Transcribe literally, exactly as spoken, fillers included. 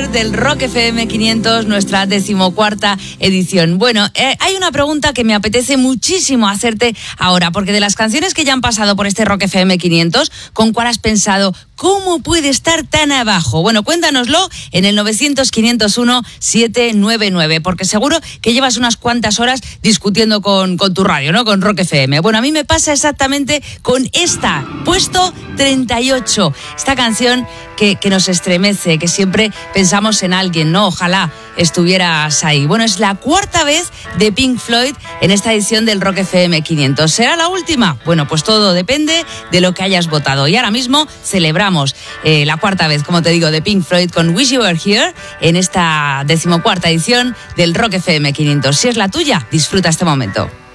Here del Rock F M quinientos, nuestra decimocuarta edición. Bueno, eh, hay una pregunta que me apetece muchísimo hacerte ahora, porque de las canciones que ya han pasado por este Rock F M quinientos, ¿con cuál has pensado? ¿Cómo puede estar tan abajo? Bueno, cuéntanoslo en el novecientos, quinientos uno, setecientos noventa y nueve, porque seguro que llevas unas cuantas horas discutiendo con, con tu radio, ¿no? Con Rock F M. Bueno, a mí me pasa exactamente con esta, puesto treinta y ocho. Esta canción que, que nos estremece, que siempre pensamos en alguien, ¿no? Ojalá estuvieras ahí. Bueno, es la cuarta vez de Pink Floyd en esta edición del Rock F M quinientos. ¿Será la última? Bueno, pues todo depende de lo que hayas votado. Y ahora mismo celebramos eh, la cuarta vez, como te digo, de Pink Floyd con Wish You Were Here en esta decimocuarta edición del Rock F M quinientos. Si es la tuya, disfruta este momento.